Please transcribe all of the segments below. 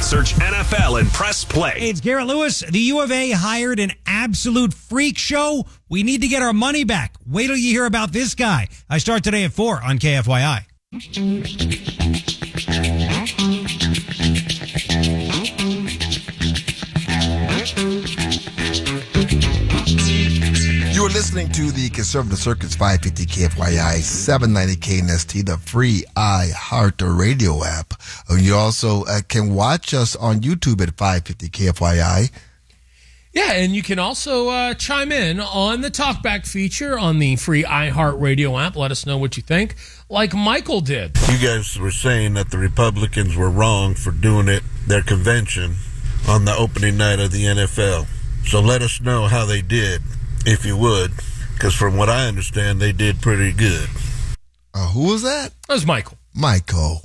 Search NFL and press play. Hey, it's Garrett Lewis. The U of A hired an absolute freak show. We need to get our money back. Wait till you hear about this guy. I start today at 4 on KFYI. You are listening to the Conservative Circuit's 550 KFYI 790 KNST, the free iHeart Radio app. You also can watch us on YouTube at 550 KFYI. Yeah, and you can also chime in on the Talkback feature on the free iHeart Radio app. Let us know what you think, like Michael did. You guys were saying that the Republicans were wrong for doing their convention on the opening night of the NFL. So let us know how they did, if you would, because from what I understand, they did pretty good. Who was that? That was Michael. Michael.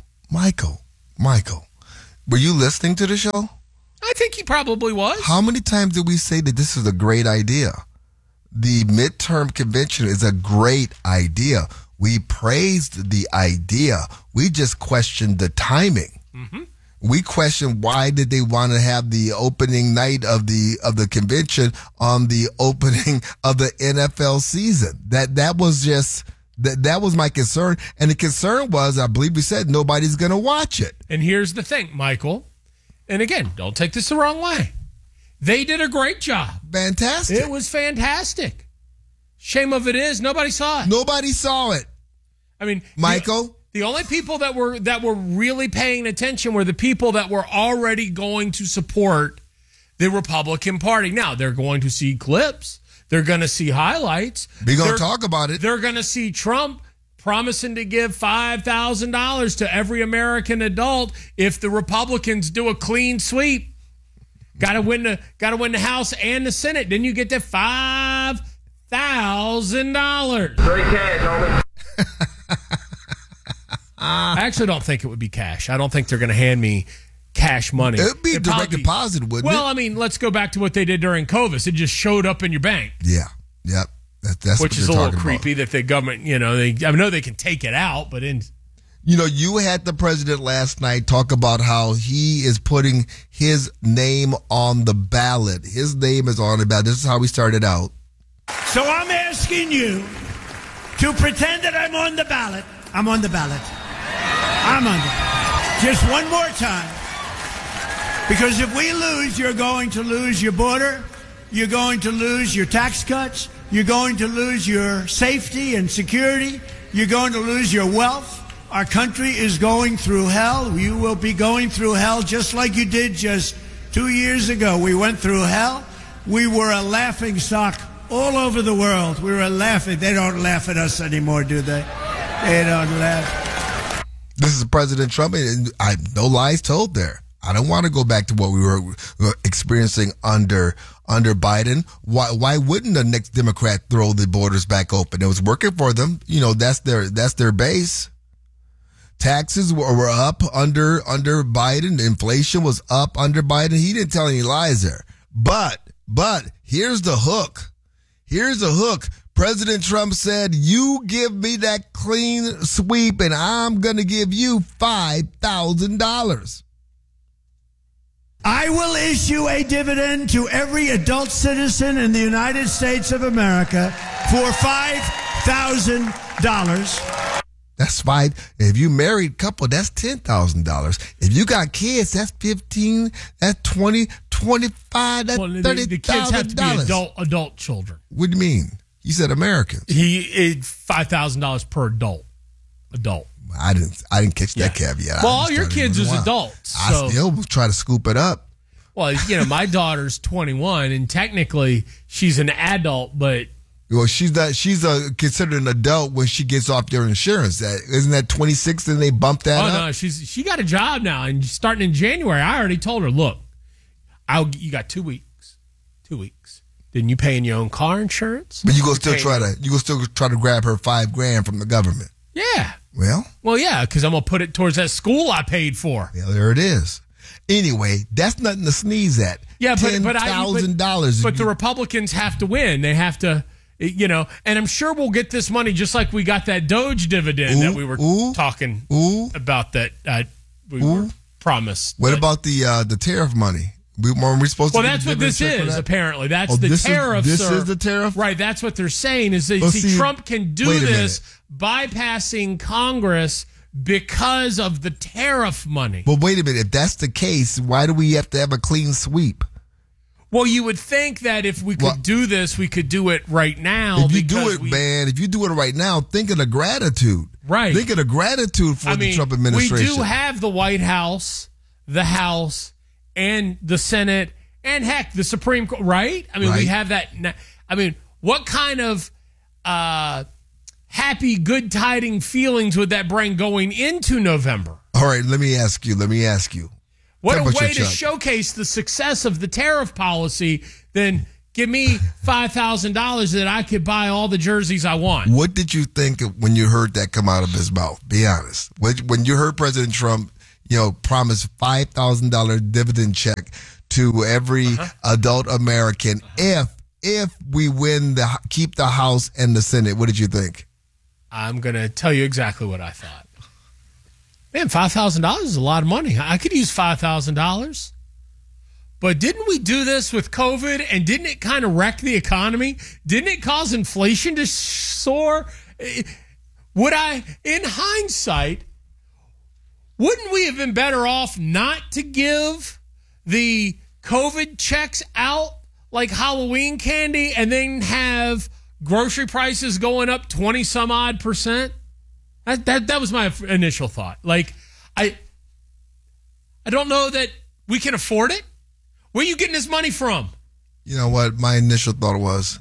Were you listening to the show? I think he probably was. How many times did we say that this is a great idea? The midterm convention is a great idea. We praised the idea. We just questioned the timing. Mm-hmm. We questioned why did they want to have the opening night of the convention on the opening of the NFL season. That was just that was my concern, and the concern was, I believe we said, nobody's going to watch it. And here's the thing, Michael. And again, don't take this the wrong way. They did a great job. Fantastic. It was fantastic. Shame of it is nobody saw it. Nobody saw it. I mean, Michael. The only people that were really paying attention were the people that were already going to support the Republican Party. Now, they're going to see clips. They're going to see highlights. We're going to talk about it. They're going to see Trump promising to give $5,000 to every American adult if the Republicans do a clean sweep. Got to win the House and the Senate. Then you get to $5,000. Free cash, homie. I actually don't think it would be cash. I don't think they're going to hand me cash money. It would be direct deposit, wouldn't it? Well, I mean, let's go back to what they did during COVID. It just showed up in your bank. Yeah. Yep. That's which is a little creepy that the government, I know they can take it out, but you had the president last night talk about how he is putting his name on the ballot. His name is on the ballot. This is how we started out. So I'm asking you to pretend that I'm on the ballot. I'm on the ballot. I'm on the ballot. Just one more time. Because if we lose, you're going to lose your border. You're going to lose your tax cuts. You're going to lose your safety and security. You're going to lose your wealth. Our country is going through hell. You will be going through hell just like you did just 2 years ago. We went through hell. We were a laughing stock all over the world. We were laughing. They don't laugh at us anymore, do they? They don't laugh. This is President Trump, and no lies told there. I don't want to go back to what we were experiencing under Biden. Why wouldn't the next Democrat throw the borders back open? It was working for them. That's their base. Taxes were up under Biden. Inflation was up under Biden. He didn't tell any lies there. But here's the hook. Here's the hook. President Trump said, you give me that clean sweep and I'm going to give you $5,000. I will issue a dividend to every adult citizen in the United States of America for $5,000. That's fine. If you married couple, that's $10,000. If you got kids, that's $15,000, that's $20,000, $25,000, that's $30,000. The kids have to be adult children. What do you mean? You said Americans. He $5,000 per adult. I didn't catch that caveat. Well, all your kids is adults. So. I still try to scoop it up. Well, my daughter's 21, and technically she's an adult, but well, she's considered an adult when she gets off their insurance. Isn't that 26? Then they bump that up. Oh no, she got a job now, and starting in January, I already told her, look, you got 2 weeks. 2 weeks. Then you paying your own car insurance. But you go still try to grab her $5,000 from the government. Yeah. Well, yeah, because I'm gonna put it towards that school I paid for. Yeah, there it is. Anyway, that's nothing to sneeze at. Yeah, but $10,000. But the Republicans have to win. They have to, and I'm sure we'll get this money just like we got that Doge dividend that we were talking about. That we were promised. What about the tariff money? Weren't we supposed to? Well, that's what this is. Apparently, that's the this tariff. This is the tariff, right? That's what they're saying. Is that Trump can do this bypassing Congress because of the tariff money. But wait a minute. If that's the case, why do we have to have a clean sweep? Well, you would think that if we could do this, we could do it right now. If you do it, man, if you do it right now, think of the gratitude. Right. Think of the gratitude for the Trump administration. We do have the White House, the House, and the Senate, and heck, the Supreme Court, right? I mean, we have that. I mean, what kind of happy, good tiding feelings would that bring going into November? All right, let me ask you. What a way to showcase the success of the tariff policy than give me $5,000 that I could buy all the jerseys I want. What did you think when you heard that come out of his mouth? Be honest. When you heard President Trump, promise $5,000 dividend check to every adult American if we win keep the House and the Senate, what did you think? I'm going to tell you exactly what I thought. Man, $5,000 is a lot of money. I could use $5,000. But didn't we do this with COVID, and didn't it kind of wreck the economy? Didn't it cause inflation to soar? Would in hindsight, wouldn't we have been better off not to give the COVID checks out like Halloween candy and then have grocery prices going up 20 some odd %? That was my initial thought. Like, I don't know that we can afford it. Where are you getting this money from? You know what? My initial thought was,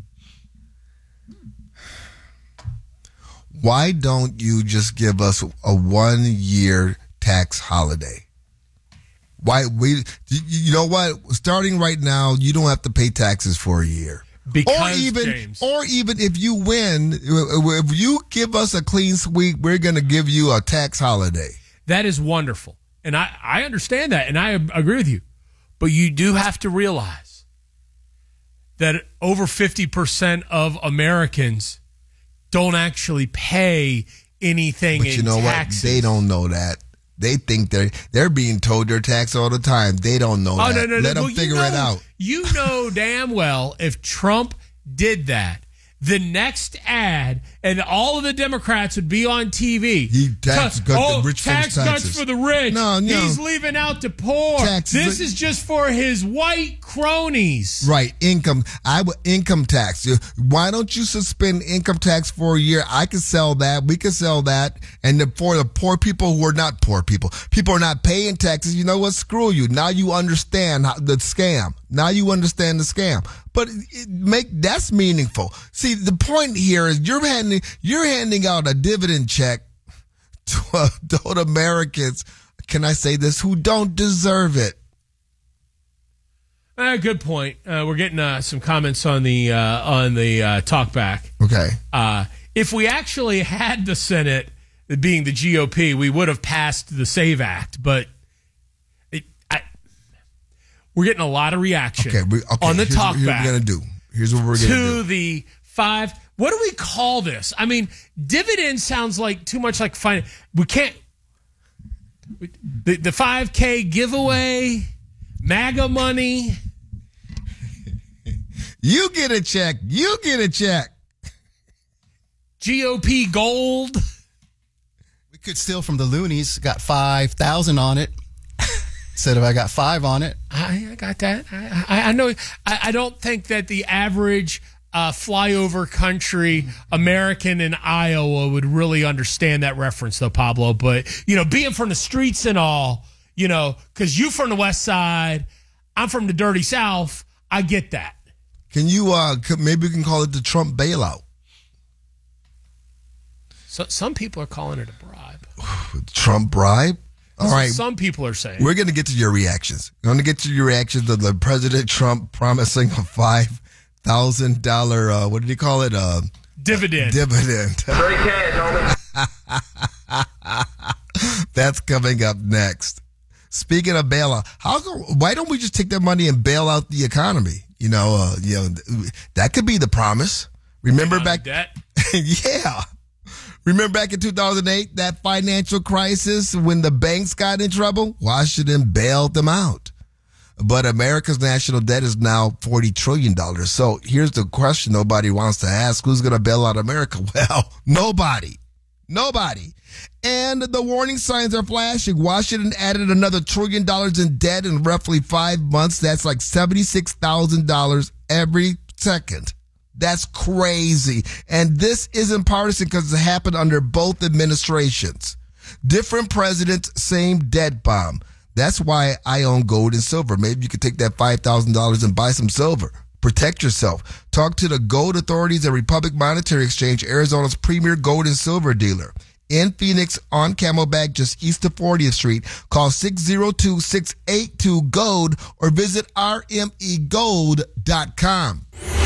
why don't you just give us a 1-year tax holiday? You know what? Starting right now, you don't have to pay taxes for a year. Or even if you win, if you give us a clean sweep, we're going to give you a tax holiday. That is wonderful. And I understand that, and I agree with you. But you do have to realize that over 50% of Americans don't actually pay anything in taxes. But you know what? They don't know that. They think they're being told their tax all the time. They don't know that. No. Let them figure it out. You know damn well if Trump did that, the next ad and all of the Democrats would be on TV. Tax cuts for the rich. No. He's leaving out the poor. This is just for his white cronies. Right. Income tax. Why don't you suspend income tax for a year? I could sell that. We could sell that. And for the poor people who are not poor people are not paying taxes. You know what? Screw you. Now you understand the scam. But that's meaningful. See, the point here is you're handing out a dividend check to adult Americans. Can I say this? Who don't deserve it. Good point. We're getting some comments on the talkback. Okay. If we actually had the Senate being the GOP, we would have passed the SAVE Act, but we're getting a lot of reaction on the talkback. Here's what we're going to do. To the 5, what do we call this? I mean, dividend sounds like too much like finance. We can't. The 5K giveaway, MAGA money. You get a check. GOP gold. We could steal from the loonies. Got 5,000 on it. Instead of I got 5 on it. I got that. I know. I don't think that the average flyover country American in Iowa would really understand that reference, though, Pablo. But, being from the streets and all, because you from the West Side, I'm from the dirty South, I get that. Can you, maybe we can call it the Trump bailout? So some people are calling it a bribe. Trump bribe? All right. Some people are saying. We're going to get to your reactions. We're going to get to your reactions of the President Trump promising a $5,000, what did he call it? Dividend. Free cash, homie. That's coming up next. Speaking of bailout, why don't we just take that money and bail out the economy? That could be the promise. Remember back? Debt? Yeah. Remember back in 2008, that financial crisis when the banks got in trouble? Washington bailed them out. But America's national debt is now $40 trillion. So here's the question nobody wants to ask. Who's going to bail out America? Well, nobody. Nobody. And the warning signs are flashing. Washington added another $1 trillion in debt in roughly 5 months. That's like $76,000 every second. That's crazy. And this isn't partisan because it happened under both administrations. Different presidents, same debt bomb. That's why I own gold and silver. Maybe you could take that $5,000 and buy some silver. Protect yourself. Talk to the Gold Authorities at Republic Monetary Exchange, Arizona's premier gold and silver dealer. In Phoenix on Camelback, just east of 40th Street. Call 602-682-GOLD or visit rmegold.com.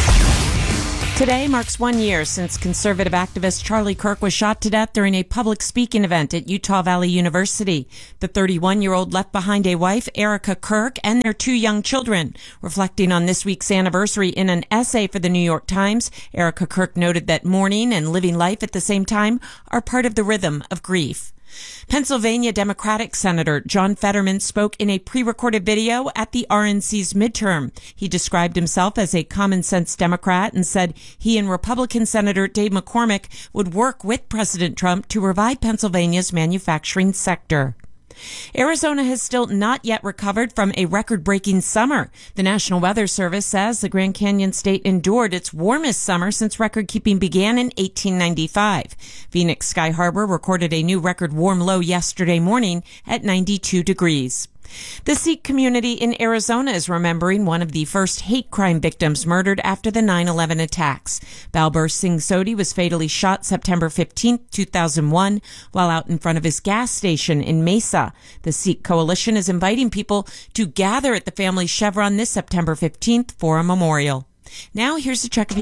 Today marks 1 year since conservative activist Charlie Kirk was shot to death during a public speaking event at Utah Valley University. The 31-year-old left behind a wife, Erica Kirk, and their 2 young children. Reflecting on this week's anniversary in an essay for the New York Times, Erica Kirk noted that mourning and living life at the same time are part of the rhythm of grief. Pennsylvania Democratic Senator John Fetterman spoke in a pre-recorded video at the RNC's midterm. He described himself as a common-sense Democrat and said he and Republican Senator Dave McCormick would work with President Trump to revive Pennsylvania's manufacturing sector. Arizona has still not yet recovered from a record-breaking summer. The National Weather Service says the Grand Canyon state endured its warmest summer since record-keeping began in 1895. Phoenix Sky Harbor recorded a new record warm low yesterday morning at 92 degrees. The Sikh community in Arizona is remembering one of the first hate crime victims murdered after the 9/11 attacks. Balbir Singh Sodhi was fatally shot September 15, 2001, while out in front of his gas station in Mesa. The Sikh Coalition is inviting people to gather at the family's Chevron this September 15th for a memorial. Now here's a check of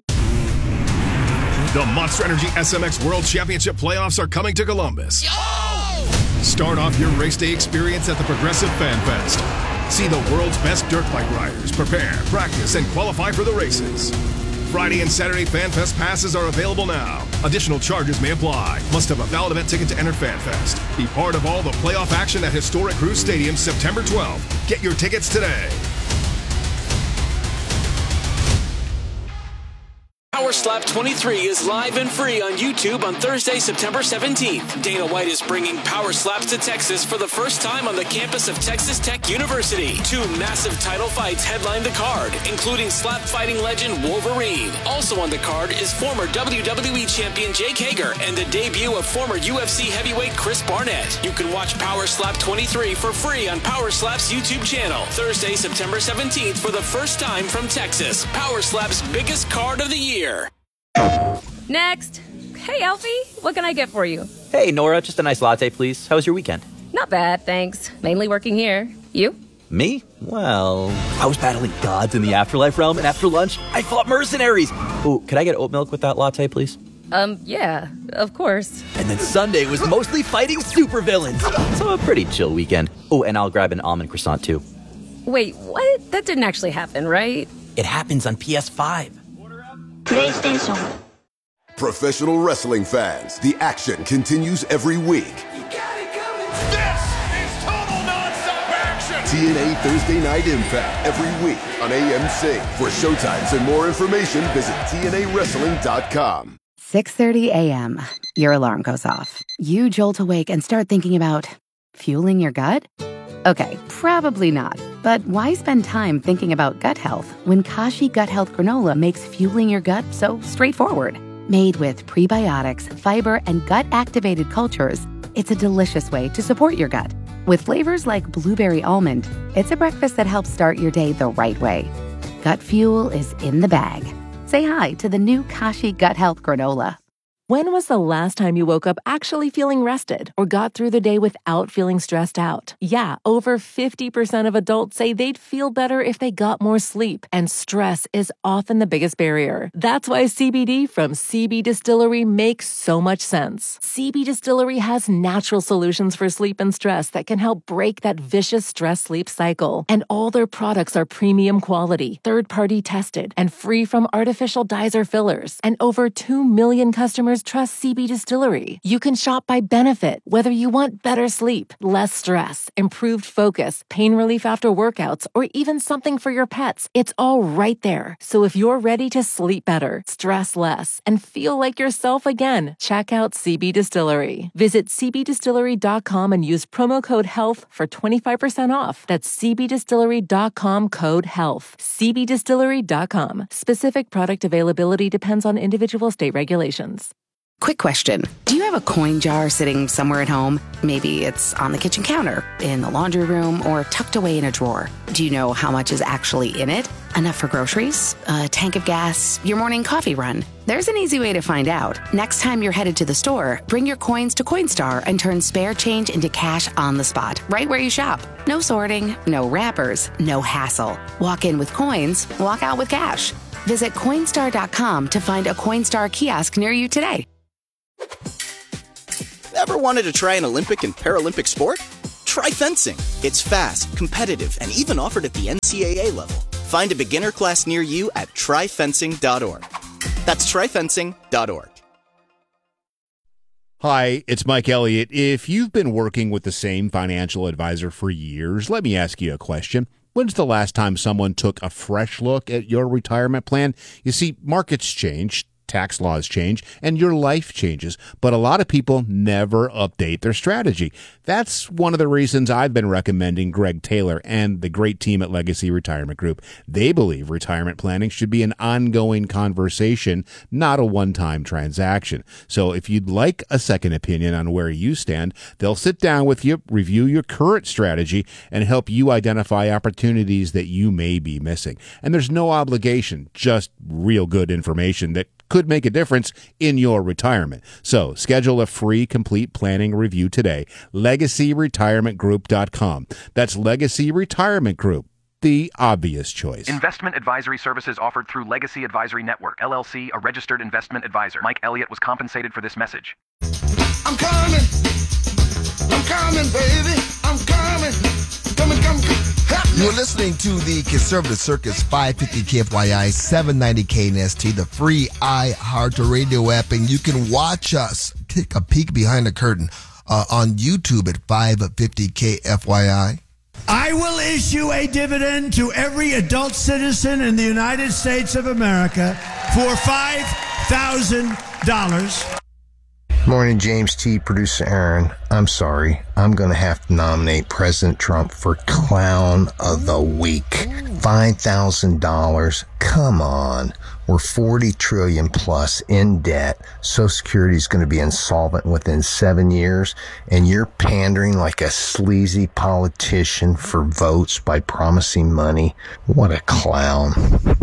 The Monster Energy SMX World Championship playoffs are coming to Columbus. Start off your race day experience at the Progressive Fan Fest. See the world's best dirt bike riders prepare, practice, and qualify for the races. Friday and Saturday Fan Fest passes are available now. Additional charges may apply. Must have a valid event ticket to enter Fan Fest. Be part of all the playoff action at historic Cruz Stadium September 12th. Get your tickets today. Power Slap 23 is live and free on YouTube on Thursday, September 17th. Dana White is bringing Power Slaps to Texas for the first time on the campus of Texas Tech University. 2 massive title fights headline the card, including slap fighting legend Wolverine. Also on the card is former WWE champion Jake Hager and the debut of former UFC heavyweight Chris Barnett. You can watch Power Slap 23 for free on Power Slap's YouTube channel. Thursday, September 17th for the first time from Texas. Power Slap's biggest card of the year. Next. Hey, Alfie, what can I get for you? Hey, Nora, just a nice latte, please. How was your weekend? Not bad, thanks. Mainly working here. You? Me? Well, I was battling gods in the afterlife realm, and after lunch, I fought mercenaries. Ooh, could I get oat milk with that latte, please? Yeah, of course. And then Sunday was mostly fighting supervillains. So a pretty chill weekend. Oh, and I'll grab an almond croissant, too. Wait, what? That didn't actually happen, right? It happens on PS5. PlayStation. Professional wrestling fans, the action continues every week. This is total nonstop action! TNA Thursday Night Impact every week on AMC. For showtimes and more information, visit TNAWrestling.com. 6:30 a.m. Your alarm goes off. You jolt awake and start thinking about fueling your gut? Okay, probably not. But why spend time thinking about gut health when Kashi Gut Health Granola makes fueling your gut so straightforward? Made with prebiotics, fiber, and gut-activated cultures, it's a delicious way to support your gut. With flavors like blueberry almond, it's a breakfast that helps start your day the right way. Gut fuel is in the bag. Say hi to the new Kashi Gut Health Granola. When was the last time you woke up actually feeling rested or got through the day without feeling stressed out? Yeah, over 50% of adults say they'd feel better if they got more sleep, and stress is often the biggest barrier. That's why CBD from CB Distillery makes so much sense. CB Distillery has natural solutions for sleep and stress that can help break that vicious stress-sleep cycle. And all their products are premium quality, third-party tested, and free from artificial dyes or fillers. And over 2 million customers customers trust CB Distillery. You can shop by benefit, whether you want better sleep, less stress, improved focus, pain relief after workouts, or even something for your pets. It's all right there. So if you're ready to sleep better, stress less, and feel like yourself again, check out CB Distillery. Visit cbdistillery.com and use promo code HEALTH for 25% off. That's cbdistillery.com, code HEALTH. cbdistillery.com. Specific product availability depends on individual state regulations. Quick question. Do you have a coin jar sitting somewhere at home? Maybe it's on the kitchen counter, in the laundry room, or tucked away in a drawer. Do you know how much is actually in it? Enough for groceries? A tank of gas? Your morning coffee run? There's an easy way to find out. Next time you're headed to the store, bring your coins to Coinstar and turn spare change into cash on the spot, right where you shop. No sorting, no wrappers, no hassle. Walk in with coins, walk out with cash. Visit Coinstar.com to find a Coinstar kiosk near you today. Ever wanted to try an Olympic and Paralympic sport? Try fencing. It's fast, competitive, and even offered at the NCAA level. Find a beginner class near you at tryfencing.org. That's tryfencing.org. Hi, it's Mike Elliott. If you've been working with the same financial advisor for years, let me ask you a question. When's the last time someone took a fresh look at your retirement plan? You see, markets change, tax laws change, and your life changes, but a lot of people never update their strategy. That's one of the reasons I've been recommending Greg Taylor and the great team at Legacy Retirement Group. They believe retirement planning should be an ongoing conversation, not a one-time transaction. So if you'd like a second opinion on where you stand, they'll sit down with you, review your current strategy, and help you identify opportunities that you may be missing. And there's no obligation, just real good information that could make a difference in your retirement. So schedule a free complete planning review today. LegacyRetirementGroup.com. That's Legacy Retirement Group, the obvious choice. Investment advisory services offered through Legacy Advisory Network, LLC, a registered investment advisor. Mike Elliott was compensated for this message. I'm coming, baby. I'm coming. Come. You're listening to the Conservative Circus 550 KFYI 790 KNST, the free iHeartRadio app, and you can watch us take a peek behind the curtain on YouTube at 550 KFYI. I will issue a dividend to every adult citizen in the United States of America for $5,000. Morning, James T. Producer Aaron. I'm sorry. I'm going to have to nominate President Trump for Clown of the Week. $5,000. Come on. We're 40 trillion plus in debt. Social Security is going to be insolvent within 7 years. And you're pandering like a sleazy politician for votes by promising money. What a clown.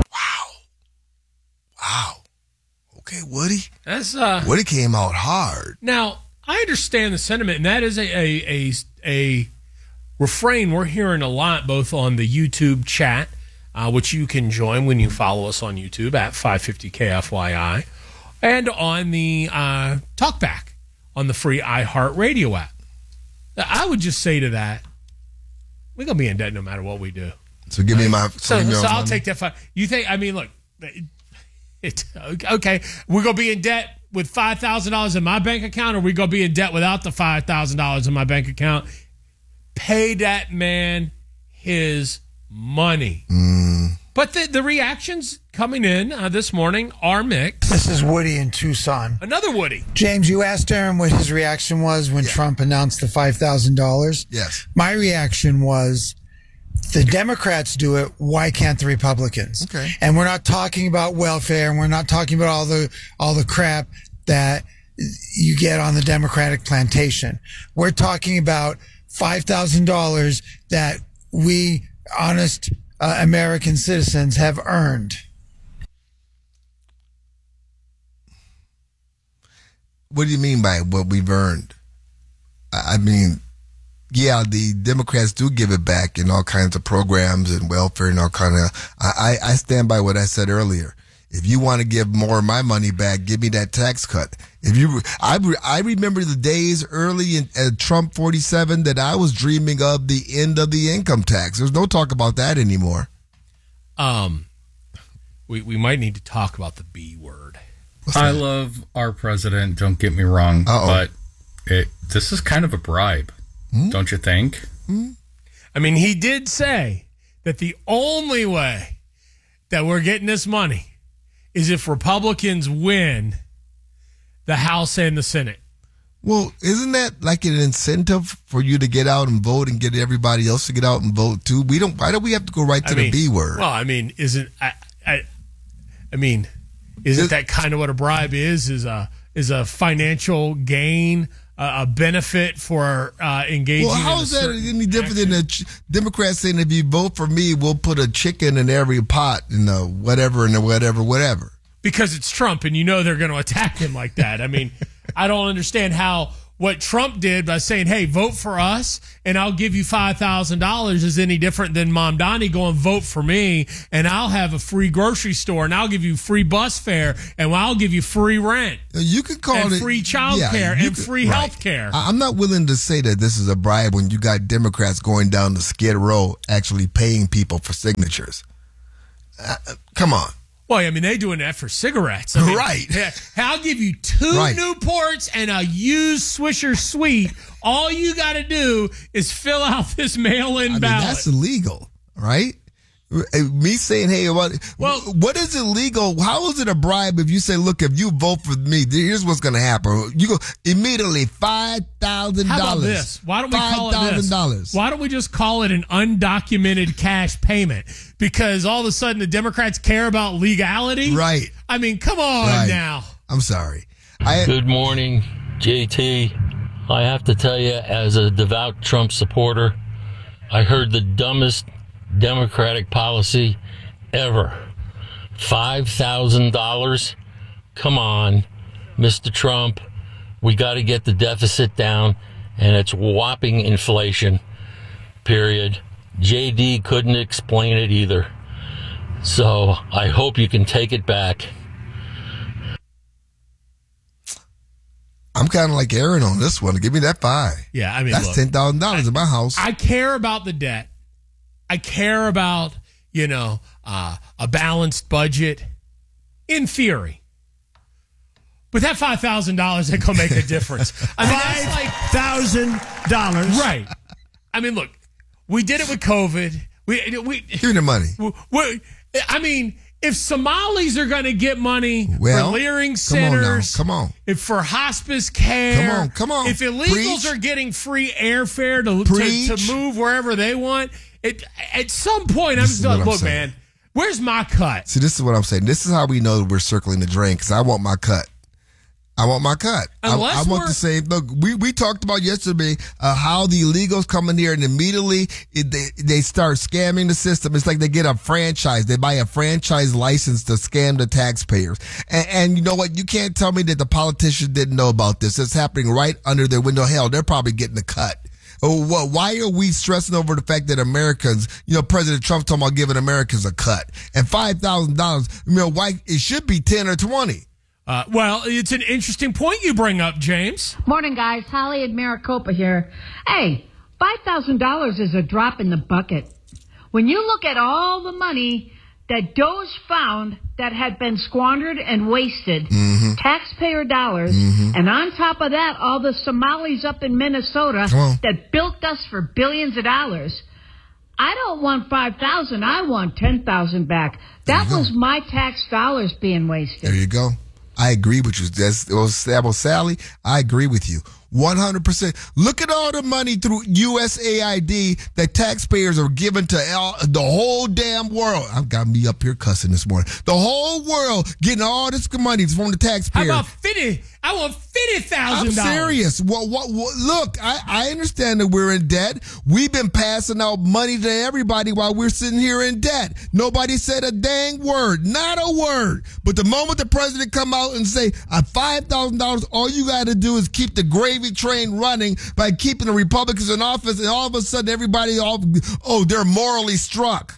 Wow. Okay, Woody. That's Woody came out hard. Now, I understand the sentiment, and that is a refrain we're hearing a lot, both on the YouTube chat, which you can join when you follow us on YouTube at 550 KFYI, and on the Talkback on the free iHeartRadio app. Now, I would just say to that, we're gonna be in debt no matter what we do. So give me my. So I'll take that. You think? I mean, look. Okay, we're going to be in debt with $5,000 in my bank account, or we're going to be in debt without the $5,000 in my bank account? Pay that man his money. But the reactions coming in this morning are mixed. This is Woody in Tucson. Another Woody. James, you asked Aaron what his reaction was when Trump announced the $5,000. Yes. My reaction was, the Democrats do it, why can't the Republicans? Okay. And we're not talking about welfare, and we're not talking about all the crap that you get on the Democratic plantation. We're talking about $5,000 that we honest American citizens have earned. What do you mean by what we've earned? I mean, yeah, the Democrats do give it back in all kinds of programs and welfare and all kind of. I stand by what I said earlier. If you want to give more of my money back, give me that tax cut. I remember the days early in Trump 47 that I was dreaming of the end of the income tax. There's no talk about that anymore. We might need to talk about the B word. I love our president, don't get me wrong, but this is kind of a bribe, don't you think? I mean, he did say that the only way that we're getting this money is if Republicans win the House and the Senate. Well, isn't that like an incentive for you to get out and vote and get everybody else to get out and vote too? Why do we have to go right to the B word? Well, I mean, isn't that kind of what a bribe is? Is a financial gain, a benefit for engaging? Well, how is that any different than the Democrats saying if you vote for me, we'll put a chicken in every pot and whatever? Because it's Trump, and you know they're going to attack him like that. I mean, I don't understand how what Trump did by saying, hey, vote for us, and I'll give you $5,000 is any different than Mamdani going, vote for me, and I'll have a free grocery store, and I'll give you free bus fare, and I'll give you free rent. You could call it free child care and free health care. I'm not willing to say that this is a bribe when you got Democrats going down the Skid Row actually paying people for signatures. Come on. Well, I mean, they're doing that for cigarettes. I mean, right. Yeah, I'll give you 2 Newports and a used Swisher Sweet. All you got to do is fill out this mail-in ballot. That's illegal, right? Me saying, hey, what is illegal? How is it a bribe if you say, look, if you vote for me, here's what's going to happen. You go immediately $5,000. How about this? Why don't we call it this? Why don't we just call it an undocumented cash payment? Because all of a sudden the Democrats care about legality? Right. I mean, come on now. I'm sorry. Good morning, JT. I have to tell you, as a devout Trump supporter, I heard the dumbest Democratic policy ever. $5,000? Come on, Mr. Trump. We got to get the deficit down, and it's whopping inflation, period. JD couldn't explain it either. So I hope you can take it back. I'm kind of like Aaron on this one. Give me that $5,000. Yeah, I mean, that's $10,000 in my house. I care about the debt. I care about, a balanced budget in theory. But that $5,000 ain't going to make a difference. I mean, $5,000. Right. I mean, look, we did it with COVID. Give me the money. I mean, if Somalis are going to get money for Leering centers, come on. If for hospice care, come on. If illegals are getting free airfare to move wherever they want, at some point, I'm just like, look, man, where's my cut? See, this is what I'm saying. This is how we know we're circling the drain, because I want my cut. I want the same. Look, we talked about yesterday how the illegals come in here and immediately they start scamming the system. It's like they get a franchise. They buy a franchise license to scam the taxpayers. And you know what? You can't tell me that the politicians didn't know about this. It's happening right under their window. Hell, they're probably getting a cut. Why are we stressing over the fact that Americans, President Trump talking about giving Americans a cut and $5,000? Why it should be 10 or 20? Well, it's an interesting point you bring up, James. Morning, guys. Holly and Maricopa here. Hey, $5,000 is a drop in the bucket. When you look at all the money that Doge found that had been squandered and wasted, taxpayer dollars, and on top of that, all the Somalis up in Minnesota that bilked us for billions of dollars. I don't want $5,000. I want $10,000 back. That was my tax dollars being wasted. There you go. I agree with you. Sally, I agree with you. 100%. Look at all the money through USAID that taxpayers are giving to the whole damn world. I've got me up here cussing this morning. The whole world getting all this money from the taxpayers. How about 50? I want $50,000. I'm serious. Look, I understand that we're in debt. We've been passing out money to everybody while we're sitting here in debt. Nobody said a dang word. Not a word. But the moment the president come out and say $5,000, all you got to do is keep the gravy train running by keeping the Republicans in office, and all of a sudden everybody, they're morally struck.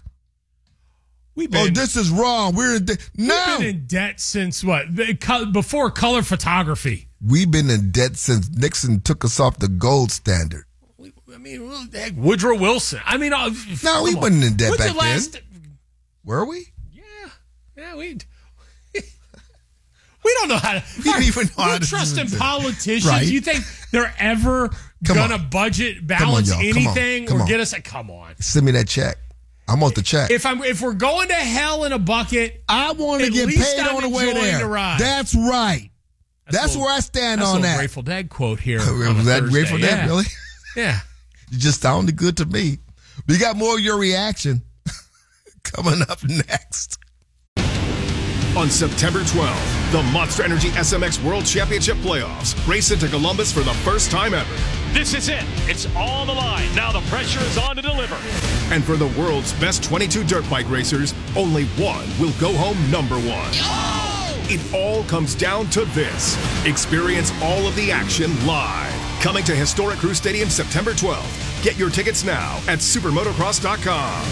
This is wrong. We've been in debt since what? Before color photography. We've been in debt since Nixon took us off the gold standard. I mean, Woodrow Wilson. I mean, no, we wasn't in debt back then. Were we? Yeah, we. We don't know how to. We don't even know how to trust in do it. politicians. Right. You think they're ever gonna budget balance y'all. anything Come or on. get us? Come on. Send me that check. I want the check. If we're going to hell in a bucket, I want to at get least paid I'm on the way enjoying there. the ride. That's right. That's where I stand on that. Grateful Dead quote here. Was that Grateful Dead, yeah. really? Yeah. You just sounded good to me. We got more of your reaction coming up next. On September 12th, the Monster Energy SMX World Championship Playoffs race into Columbus for the first time ever. This is it. It's on the line. Now the pressure is on to deliver. And for the world's best 22 dirt bike racers, only one will go home number one. It all comes down to this. Experience all of the action live. Coming to Historic Crew Stadium September 12th. Get your tickets now at supermotocross.com.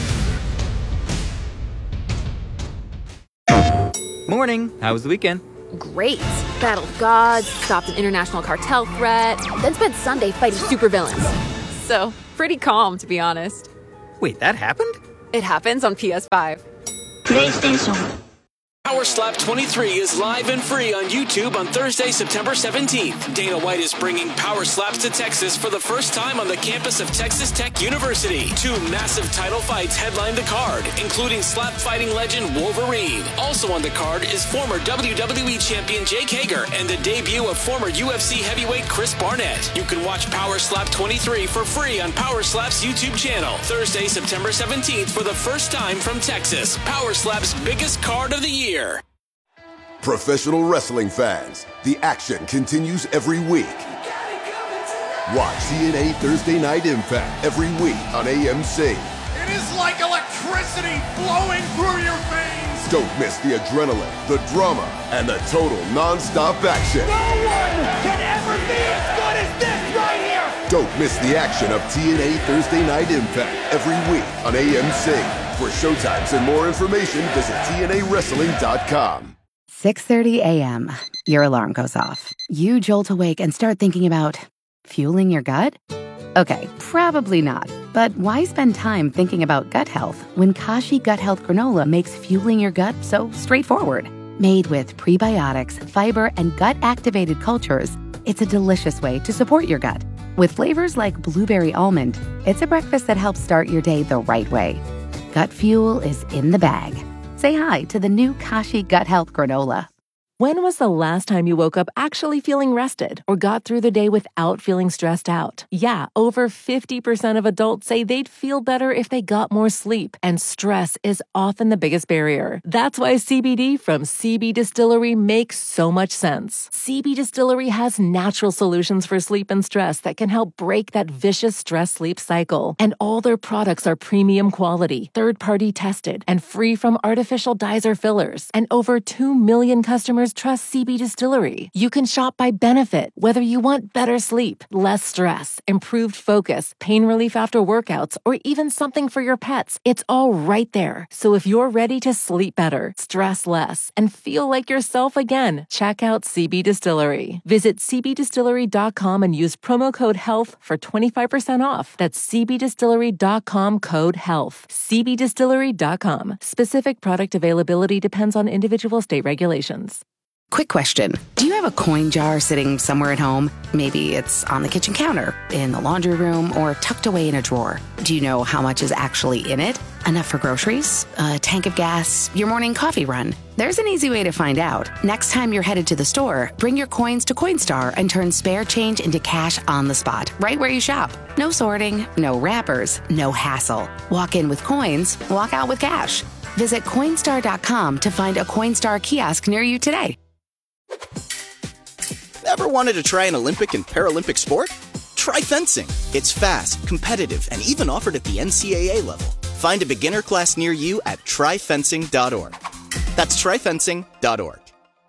Morning. How was the weekend? Great. Battled gods, stopped an international cartel threat, then spent Sunday fighting supervillains. So, pretty calm, to be honest. Wait, that happened? It happens on PS5. PlayStation. Power Slap 23 is live and free on YouTube on Thursday, September 17th. Dana White is bringing Power Slaps to Texas for the first time on the campus of Texas Tech University. 2 massive title fights headline the card, including slap fighting legend Wolverine. Also on the card is former WWE champion Jake Hager and the debut of former UFC heavyweight Chris Barnett. You can watch Power Slap 23 for free on Power Slap's YouTube channel. Thursday, September 17th for the first time from Texas. Power Slap's biggest card of the year. Professional wrestling fans, the action continues every week. Watch TNA Thursday Night Impact every week on AMC. It is like electricity flowing through your veins. Don't miss the adrenaline, the drama, and the total non-stop action. No one can ever be as good as this right here. Don't miss the action of TNA Thursday Night Impact every week on AMC. For showtimes and more information, visit TNAWrestling.com. 6:30 a.m. Your alarm goes off. You jolt awake and start thinking about fueling your gut? Okay, probably not. But why spend time thinking about gut health when Kashi Gut Health Granola makes fueling your gut so straightforward? Made with prebiotics, fiber, and gut-activated cultures, it's a delicious way to support your gut. With flavors like blueberry almond, it's a breakfast that helps start your day the right way. Gut fuel is in the bag. Say hi to the new Kashi Gut Health Granola. When was the last time you woke up actually feeling rested or got through the day without feeling stressed out? Yeah, over 50% of adults say they'd feel better if they got more sleep, and stress is often the biggest barrier. That's why CBD from CB Distillery makes so much sense. CB Distillery has natural solutions for sleep and stress that can help break that vicious stress-sleep cycle. And all their products are premium quality, third-party tested, and free from artificial dyes or fillers. And over 2 million customers trust CB Distillery. You can shop by benefit, whether you want better sleep, less stress, improved focus, pain relief after workouts, or even something for your pets. It's all right there. So if you're ready to sleep better, stress less, and feel like yourself again, check out CB Distillery. Visit cbdistillery.com and use promo code HEALTH for 25% off. That's cbdistillery.com code HEALTH. cbdistillery.com. Specific product availability depends on individual state regulations. Quick question. Do you have a coin jar sitting somewhere at home? Maybe it's on the kitchen counter, in the laundry room, or tucked away in a drawer. Do you know how much is actually in it? Enough for groceries? A tank of gas? Your morning coffee run? There's an easy way to find out. Next time you're headed to the store, bring your coins to Coinstar and turn spare change into cash on the spot, right where you shop. No sorting, no wrappers, no hassle. Walk in with coins, walk out with cash. Visit Coinstar.com to find a Coinstar kiosk near you today. Ever wanted to try an Olympic and Paralympic sport? Try fencing. It's fast, competitive, and even offered at the NCAA level. Find a beginner class near you at tryfencing.org. That's tryfencing.org.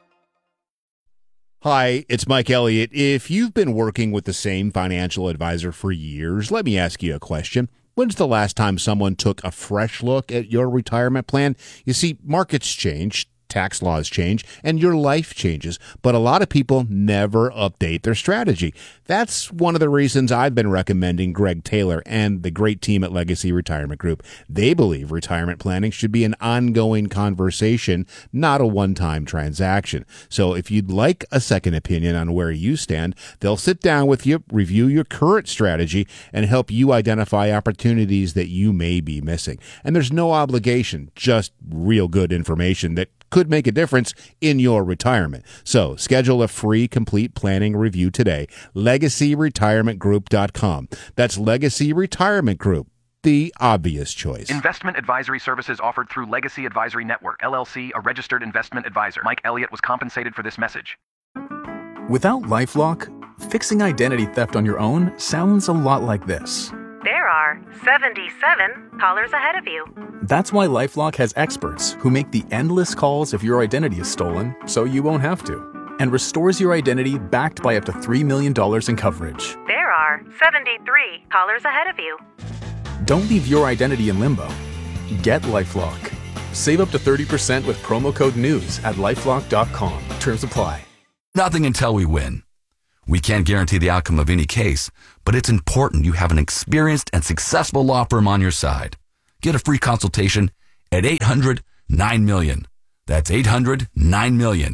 Hi, it's Mike Elliott. If you've been working with the same financial advisor for years, let me ask you a question. When's the last time someone took a fresh look at your retirement plan? You see, markets change. tax laws change, and your life changes. But a lot of people never update their strategy. That's one of the reasons I've been recommending Greg Taylor and the great team at Legacy Retirement Group. They believe retirement planning should be an ongoing conversation, not a one-time transaction. So if you'd like a second opinion on where you stand, they'll sit down with you, review your current strategy, and help you identify opportunities that you may be missing. And there's no obligation, just real good information that could make a difference in your retirement. So schedule a free complete planning review today. LegacyRetirementGroup.com. That's Legacy Retirement Group, the obvious choice. Investment advisory services offered through Legacy Advisory Network, LLC, a registered investment advisor. Mike Elliott was compensated for this message. Without LifeLock, fixing identity theft on your own sounds a lot like this. There are 77 callers ahead of you. That's why LifeLock has experts who make the endless calls if your identity is stolen, so you won't have to, and restores your identity backed by up to $3 million in coverage. There are 73 callers ahead of you. Don't leave your identity in limbo. Get LifeLock. Save up to 30% with promo code NEWS at LifeLock.com. Terms apply. Nothing until we win. We can't guarantee the outcome of any case, but it's important you have an experienced and successful law firm on your side. Get a free consultation at 800-9-MILLION. That's 800-9-MILLION.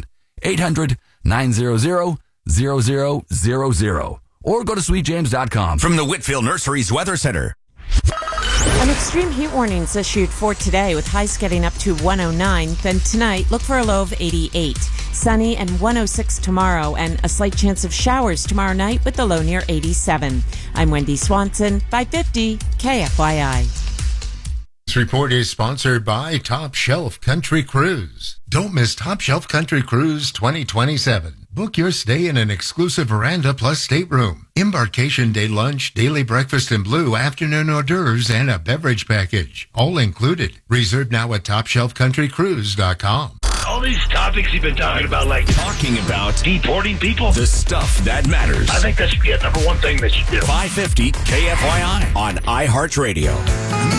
800-900-0000. Or go to sweetjames.com. From the Whitfield Nurseries Weather Center. An extreme heat warning is issued for today with highs getting up to 109. Then tonight, look for a low of 88. Sunny and 106 tomorrow, and a slight chance of showers tomorrow night with the low near 87. I'm Wendy Swanson, 550 KFYI. This report is sponsored by Top Shelf Country Cruise. Don't miss Top Shelf Country Cruise 2027. Book your stay in an exclusive veranda plus stateroom. Embarkation day lunch, daily breakfast in blue, afternoon hors d'oeuvres, and a beverage package. All included. Reserve now at TopShelfCountryCruise.com. All these topics you've been talking about, like talking about deporting people, the stuff that matters. I think that should be a number one thing that you do. 550 KFYI on iHeartRadio.